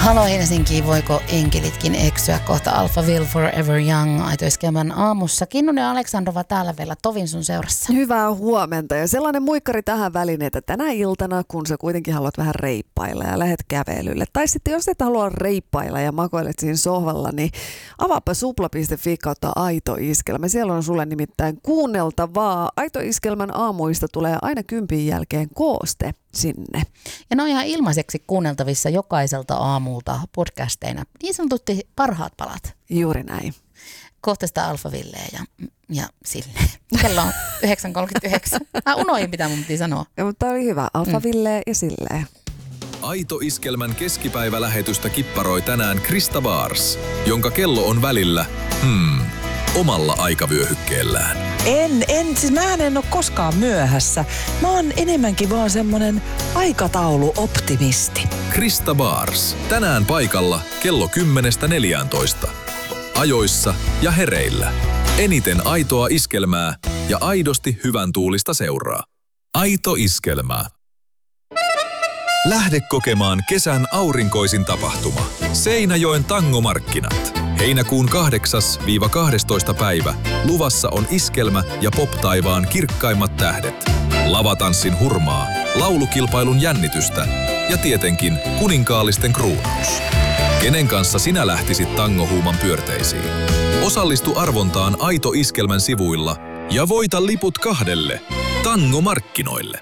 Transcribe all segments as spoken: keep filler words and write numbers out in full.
Halo Helsinki, voiko enkelitkin eksyä kohta Alphaville Forever Young Aitoiskelmän aamussa. Kinnunen ja Aleksandrova täällä vielä tovin sun seurassa. Hyvää huomenta ja sellainen muikkari tähän väliin, että tänä iltana, kun sä kuitenkin haluat vähän reippailla ja lähet kävelylle. Tai sitten jos et halua reippailla ja makoilet siinä sohvalla, niin avaapa supla piste fi kautta Aito Iskelmä. Siellä on sulle nimittäin kuunneltavaa. Aito Iskelmän aamuista tulee aina kympin jälkeen kooste sinne. Ja ne on ihan ilmaiseksi kuunneltavissa jokaiselta aamulta podcasteina. Niin sanotusti parhaat palat. Juuri näin. Kohta sitä Alphavilleä ja, ja silleen. Kello on yhdeksän kolmekymmentäyhdeksän. Mä unohdin, mitä mun piti sanoa. Ja, mutta oli hyvä. Alphaville mm. ja silleen. Aito Iskelmän keskipäivälähetystä kipparoi tänään Krista Baars, jonka kello on välillä, hmm, omalla aikavyöhykkeellään. En, en, siis mä en ole koskaan myöhässä. Mä oon enemmänkin vaan semmonen aikatauluoptimisti. Krista Baars, tänään paikalla kello kymmenestä neljääntoista. Ajoissa ja hereillä. Eniten aitoa iskelmää ja aidosti hyvän tuulista seuraa. Aito Iskelmää. Lähde kokemaan kesän aurinkoisin tapahtuma. Seinäjoen tangomarkkinat. Heinäkuun kahdeksas–kahdestoista päivä luvassa on iskelmä ja pop-taivaan kirkkaimmat tähdet. Lavatanssin hurmaa, laulukilpailun jännitystä ja tietenkin kuninkaallisten kruunaus. Kenen kanssa sinä lähtisit tangohuuman pyörteisiin? Osallistu arvontaan Aito Iskelmän sivuilla ja voita liput kahdelle tangomarkkinoille.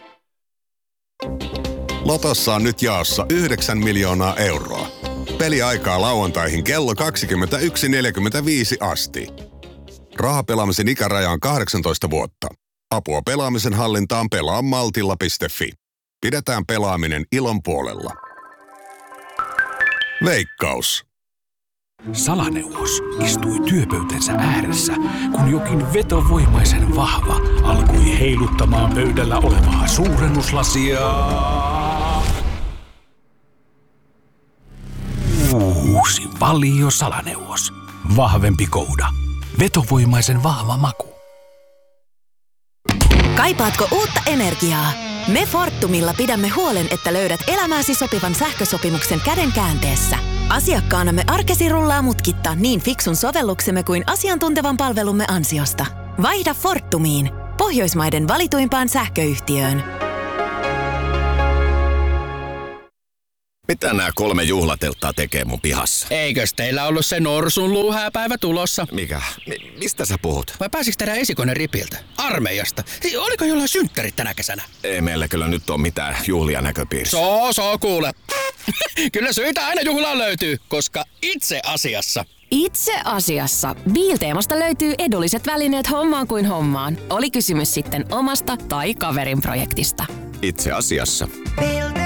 Lotossa on nyt jaossa yhdeksän miljoonaa euroa. Peliaikaa lauantaihin kello kaksikymmentäyksi neljäkymmentäviisi asti. Rahapelaamisen ikäraja on kahdeksantoista vuotta. Apua pelaamisen hallintaan pelaa maltilla piste fi. Pidetään pelaaminen ilon puolella. Veikkaus. Salaneuvos istui työpöytänsä ääressä, kun jokin vetovoimaisen vahva alkoi heiluttamaan pöydällä olevaa suurennuslasia. Uusi Valio Salaneuvos. Vahvempi kouda. Vetovoimaisen vahva maku. Kaipaatko uutta energiaa? Me Fortumilla pidämme huolen, että löydät elämääsi sopivan sähkösopimuksen käden käänteessä. Asiakkaanamme arkesi rullaa mutkitta niin fiksun sovelluksemme kuin asiantuntevan palvelumme ansiosta. Vaihda Fortumiin, Pohjoismaiden valituimpaan sähköyhtiöön. Mitä nämä kolme juhlatelttaa tekee mun pihassa? Eikös teillä ollut se norsun luuhääpäivä tulossa? Mikä? Mi- mistä sä puhut? Vai pääsikö tehdä esikoinen ripiltä? Armeijasta? Oliko jollain synttärit tänä kesänä? Ei meillä kyllä nyt ole mitään juhlia näköpiirissä. Soo, soo kuule. Kyllä syitä aina juhlaan löytyy, koska itse asiassa... Itse asiassa Biilteemasta löytyy edulliset välineet hommaan kuin hommaan. Oli kysymys sitten omasta tai kaverin projektista. Itse asiassa...